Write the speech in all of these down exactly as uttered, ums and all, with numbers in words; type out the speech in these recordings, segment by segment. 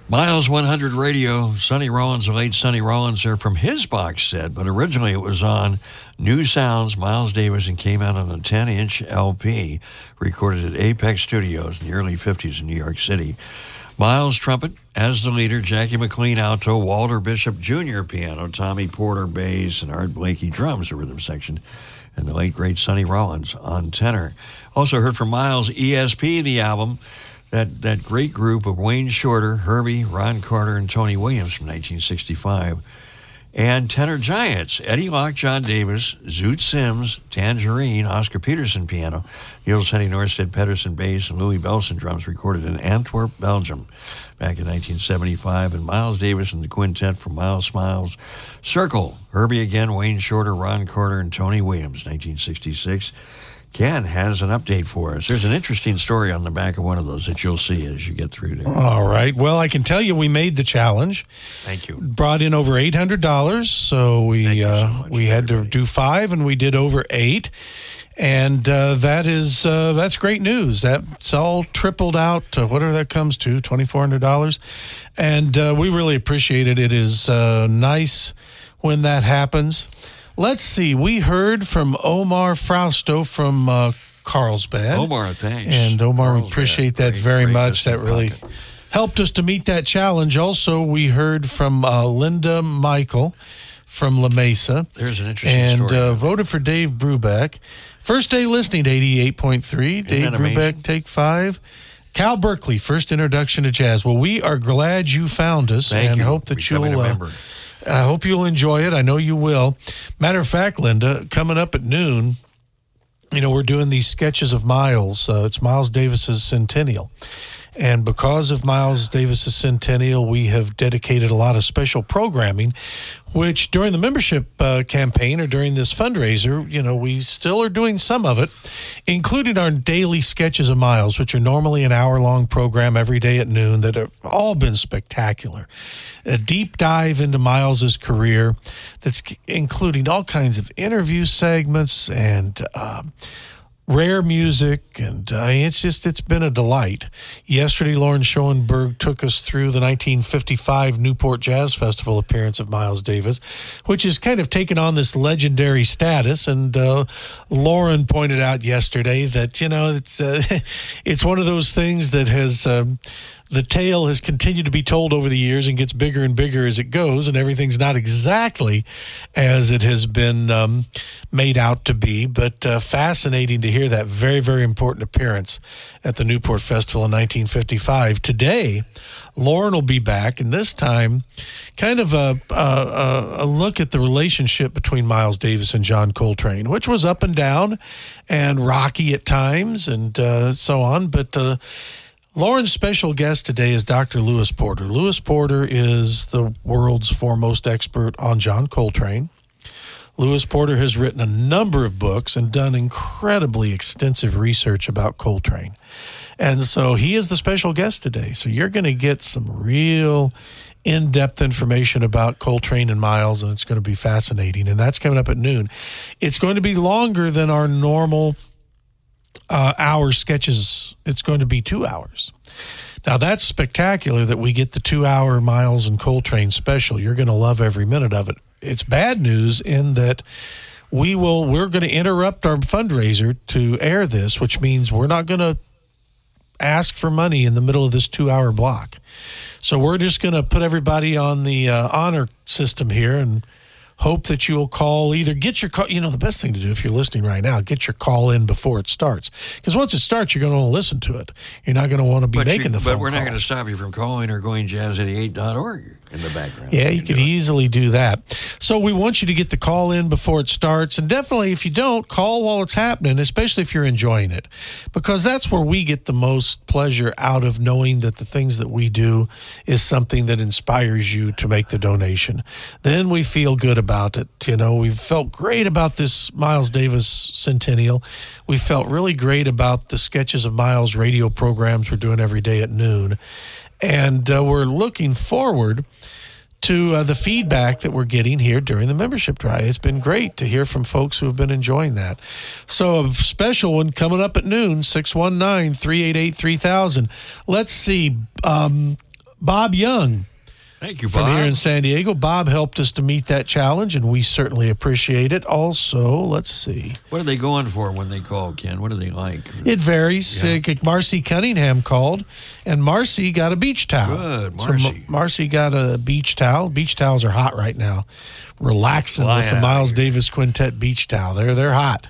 Miles one hundred Radio, Sonny Rollins, the late Sonny Rollins there from his box set, but originally it was on New Sounds, Miles Davis, and came out on a ten-inch L P, recorded at Apex Studios in the early fifties in New York City. Miles trumpet as the leader, Jackie McLean alto, Walter Bishop Junior piano, Tommy Porter bass, and Art Blakey drums, the rhythm section, and the late great Sonny Rollins on tenor. Also heard from Miles E S P, the album, that, that great group of Wayne Shorter, Herbie, Ron Carter, and Tony Williams from nineteen sixty-five. And tenor giants, Eddie Locke, John Davis, Zoot Sims, Tangerine, Oscar Peterson piano, Niels Henning Norstedt Pedersen bass, and Louis Belson drums, recorded in Antwerp, Belgium back in nineteen seventy-five. And Miles Davis and the quintet from Miles Smiles Circle, Herbie again, Wayne Shorter, Ron Carter, and Tony Williams, nineteen sixty-six. Ken has an update for us. There's an interesting story on the back of one of those that you'll see as you get through there. All right. Well, I can tell you we made the challenge. Thank you. Brought in over eight hundred dollars, so we so uh, much, we had everybody. to do five, and we did over eight. And uh, that is uh, that's great news. That's all tripled out to whatever that comes to, twenty-four hundred dollars. And uh, we really appreciate it. It is uh, nice when that happens. Let's see. We heard from Omar Frausto from uh, Carlsbad. Omar, thanks. And Omar, we Carlsbad, appreciate that great, very great much. That listening really pocket. helped us to meet that challenge. Also, we heard from uh, Linda Michael from La Mesa. There's an interesting and, story. And uh, voted for Dave Brubeck. First day listening to eighty-eight point three. Isn't Dave that amazing? Brubeck, take five. Cal Berkeley, first introduction to jazz. Well, we are glad you found us. Thank and you. hope that Becoming you'll a uh, member. I hope you'll enjoy it. I know you will. Matter of fact, Linda, coming up at noon, you know, we're doing these sketches of Miles. Uh, it's Miles Davis's centennial. And because of Miles Davis's centennial, we have dedicated a lot of special programming, which during the membership uh, campaign or during this fundraiser, you know, we still are doing some of it, including our daily sketches of Miles, which are normally an hour-long program every day at noon that have all been spectacular. A deep dive into Miles's career that's including all kinds of interview segments and um, rare music, and uh, it's just, it's been a delight. Yesterday, Lauren Schoenberg took us through the nineteen fifty-five Newport Jazz Festival appearance of Miles Davis, which has kind of taken on this legendary status, and uh, Lauren pointed out yesterday that, you know, it's, uh, it's one of those things that has... Um, the tale has continued to be told over the years and gets bigger and bigger as it goes, and everything's not exactly as it has been um, made out to be, but uh, fascinating to hear that very, very important appearance at the Newport Festival in nineteen fifty-five. Today, Lauren will be back, and this time, kind of a, a, a look at the relationship between Miles Davis and John Coltrane, which was up and down and rocky at times and uh, so on, but... Uh, Lauren's special guest today is Doctor Louis Porter. Louis Porter is the world's foremost expert on John Coltrane. Louis Porter has written a number of books and done incredibly extensive research about Coltrane. And so he is the special guest today. So you're going to get some real in-depth information about Coltrane and Miles, and it's going to be fascinating. And that's coming up at noon. It's going to be longer than our normal Uh, hour sketches. It's going to be two hours. Now, that's spectacular that we get the two-hour Miles and Coltrane special. You're going to love every minute of it. It's bad news in that we will, we're going to interrupt our fundraiser to air this, which means we're not going to ask for money in the middle of this two-hour block. So we're just going to put everybody on the uh, honor system here and hope that you'll call, either get your call, you know, the best thing to do if you're listening right now, get your call in before it starts. Because once it starts, you're going to want to listen to it. You're not going to want to be but making you, the phone But we're call. not going to stop you from calling or going jazz eighty-eight dot org in the background. Yeah, you could do it. easily do that. So we want you to get the call in before it starts. And definitely, if you don't, call while it's happening, especially if you're enjoying it. Because that's where we get the most pleasure out of knowing that the things that we do is something that inspires you to make the donation. Then we feel good about it. You know, we've felt great about this Miles Davis centennial. We felt really great about the Sketches of Miles radio programs we're doing every day at noon. And uh, we're looking forward to uh, the feedback that we're getting here during the membership drive. It's been great to hear from folks who have been enjoying that. So a special one coming up at noon, six one nine, three eight eight, three thousand. Let's see. Um, Bob Young. Thank you, Bob. From here in San Diego. Bob helped us to meet that challenge, and we certainly appreciate it. Also, let's see. What are they going for when they call, Ken? What do they like? It varies. Yeah. Uh, Marcy Cunningham called, and Marcy got a beach towel. Good, Marcy. So M- Marcy got a beach towel. Beach towels are hot right now. Relaxing Fly with the out Miles here. Davis Quintet beach towel. They're, they're hot.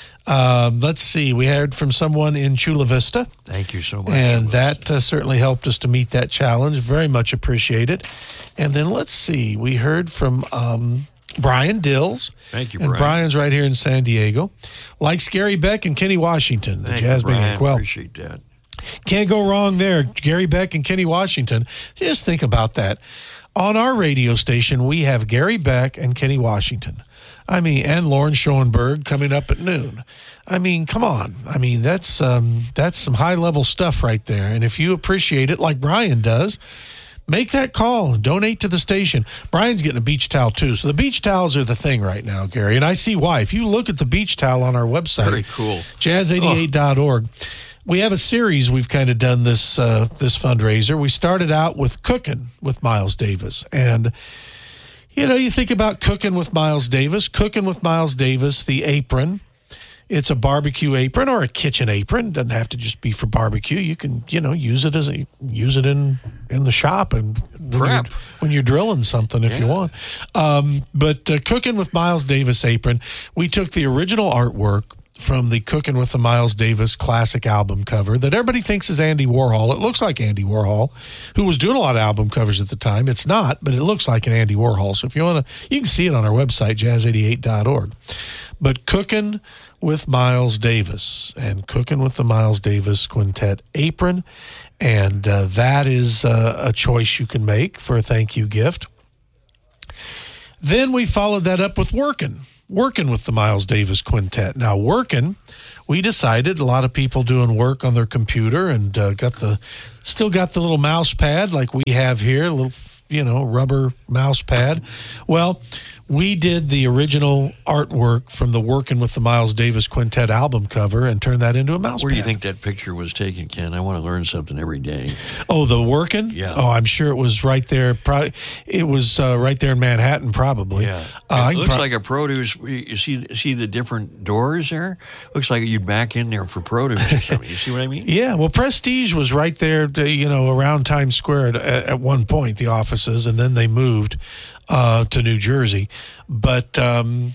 Um, let's see. We heard from someone in Chula Vista. Thank you so much. And Louis. that uh, certainly helped us to meet that challenge. Very much appreciated. And then let's see. We heard from um, Brian Dills. Thank you, and Brian. Brian's right here in San Diego. Likes Gary Beck and Kenny Washington, the Thank jazz you, Brian. maniac. Well, Appreciate that. can't go wrong there. Gary Beck and Kenny Washington. Just think about that. On our radio station, we have Gary Beck and Kenny Washington. I mean, and Lauren Schoenberg coming up at noon. I mean, come on. I mean, that's um, that's some high-level stuff right there. And if you appreciate it like Brian does, make that call and donate to the station. Brian's getting a beach towel, too. So the beach towels are the thing right now, Gary. And I see why. If you look at the beach towel on our website, Very cool. jazz eighty-eight dot org, we have a series we've kind of done this uh, this fundraiser. We started out with cooking with Miles Davis. And, you know, you think about cooking with Miles Davis, cooking with Miles Davis, the apron. It's a barbecue apron or a kitchen apron. Doesn't have to just be for barbecue. You can, you know, use it as a use it in in the shop and when Prep. you're, when you're drilling something if you Yeah. want. Um, but uh, cooking with Miles Davis apron, we took the original artwork from the Cooking with the Miles Davis classic album cover that everybody thinks is Andy Warhol. It looks like Andy Warhol, who was doing a lot of album covers at the time. It's not, but it looks like an Andy Warhol. So if you want to, you can see it on our website, jazz eighty-eight dot org. But Cooking with Miles Davis and Cooking with the Miles Davis Quintet apron. And uh, that is uh, a choice you can make for a thank you gift. Then we followed that up with Working. Working with the Miles Davis Quintet. Now, working, we decided a lot of people doing work on their computer and uh, got the still got the little mouse pad like we have here, a little, you know, rubber mouse pad. Well, we did the original artwork from the Working with the Miles Davis Quintet album cover and turned that into a mouse Where pad. do you think that picture was taken, Ken? I want to learn something every day. Oh, the Working? Yeah. Oh, I'm sure it was right there. Probably, it was uh, right there in Manhattan, probably. Yeah. Uh, I it can looks pro- like a produce. You see see the different doors there? Looks like you'd back in there for produce or something. You see what I mean? Yeah, well, Prestige was right there, to, you know, around Times Square at, at one point, the offices, and then they moved uh, to New Jersey. But um,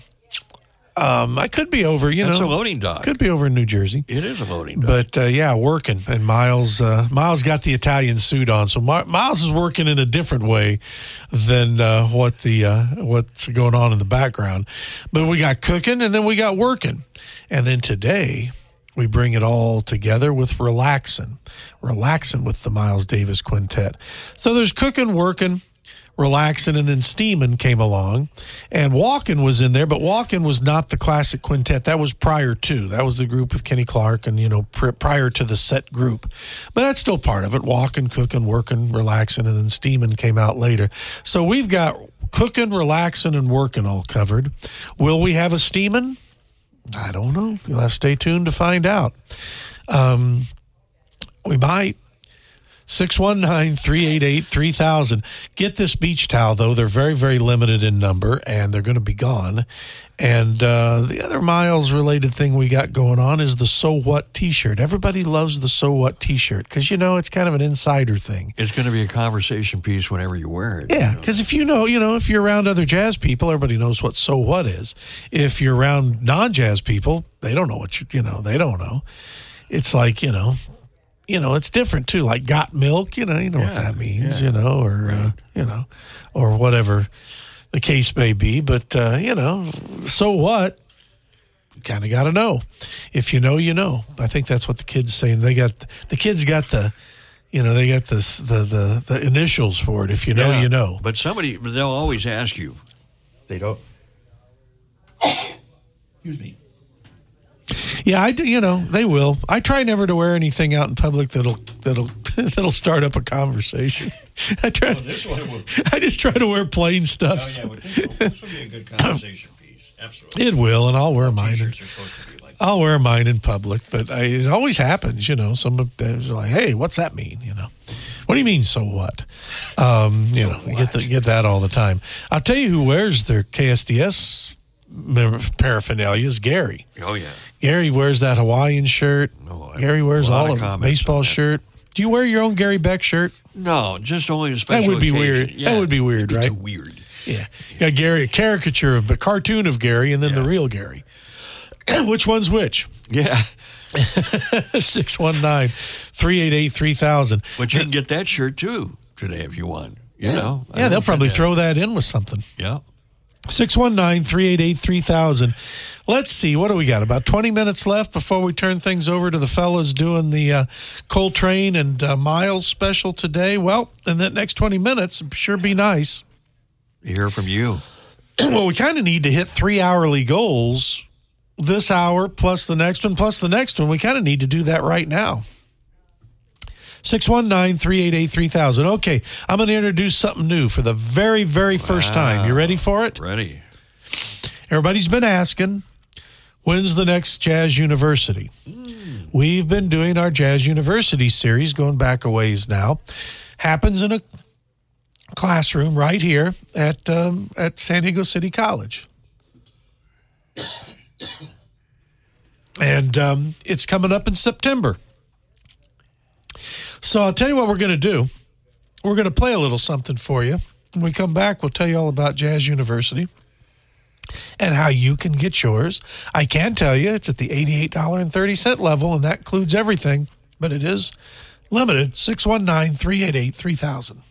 um, I could be over, you That's know. a loading dock. Could be over in New Jersey. It is a loading dock. But, uh, yeah, working. And Miles uh, Miles got the Italian suit on. So Mi- Miles is working in a different way than uh, what the uh, what's going on in the background. But we got cooking, and then we got working. And then today we bring it all together with relaxing. Relaxing with the Miles Davis Quintet. So there's cooking, working, relaxing, and then steaming came along. And walking was in there, but walking was not the classic quintet. That was prior to. That was the group with Kenny Clark and, you know, pr- prior to the set group. But that's still part of it. Walking, cooking, working, relaxing, and then steaming came out later. So we've got cooking, relaxing, and working all covered. Will we have a steaming? I don't know. You'll have to stay tuned to find out. Um, we might. six one nine, three eight eight, three thousand. Get this beach towel, though. They're very, very limited in number, and they're going to be gone. And uh, the other Miles-related thing we got going on is the So What T-shirt. Everybody loves the So What T-shirt because, you know, it's kind of an insider thing. It's going to be a conversation piece whenever you wear it. Yeah, you know? because if you know, you know, if you're around other jazz people, everybody knows what So What is. If you're around non-jazz people, they don't know what you, you know, they don't know. It's like, you know, you know, it's different too. Like got milk, you know, you know what Yeah, that means, yeah. you know, or Right. uh, you know, or whatever the case may be. But uh, you know, so what? You kind of got to know. If you know, you know. I think that's what the kids saying. They got the kids got the, you know, they got this the the the initials for it. If you know, Yeah, you know. But somebody, they'll always ask you. They don't. Excuse me. Yeah, I do. You know, they will. I try never to wear anything out in public that'll that'll that'll start up a conversation. I try. Oh, this one will. I just try to wear plain stuff. Oh, yeah, but this will, this will be a good conversation piece. Absolutely. It will, and I'll wear mine. In, T-shirts are supposed to be like I'll wear mine in public, but I, it always happens. You know, some of them are like, "Hey, what's that mean?" You know, What do you mean, so what? Um, you So know, you what? get the, get that all the time. I'll tell you who wears their K S D S mem- paraphernalia is Gary. Oh, yeah. Gary wears that Hawaiian shirt. Oh, I- Gary wears a lot all of of it. comments Baseball on that. shirt. Do you wear your own Gary Beck shirt? No, just only a special That would be occasion. weird. Yeah. That would be weird, It'd right? Too weird. Yeah. You got Gary, a caricature of, a cartoon of Gary, and then the Yeah. real Gary. Which one's which? Yeah. six one nine, three eight eight, three thousand. But you can get that shirt, too, today if you want. You know. I Yeah, they'll said probably that. throw that in with something. Yeah. six one nine, three eight eight, three thousand. Let's see. What do we got? About twenty minutes left before we turn things over to the fellas doing the uh, Coltrane and uh, Miles special today. Well, in that next twenty minutes, it'd sure be nice. Hear from you. Well, we kind of need to hit three hourly goals this hour plus the next one plus the next one. We kind of need to do that right now. six one nine, three eight eight, three thousand. Okay, I'm going to introduce something new for the very, very first time. You ready for it? Ready. Everybody's been asking, when's the next Jazz University? Mm. We've been doing our Jazz University series going back a ways now. Happens in a classroom right here at um, at San Diego City College. And um, it's coming up in September. So I'll tell you what we're going to do. We're going to play a little something for you. When we come back, we'll tell you all about Jazz University and how you can get yours. I can tell you it's at the eighty-eight dollars and thirty cents level, and that includes everything, but it is limited. six one nine, three eight eight, three thousand.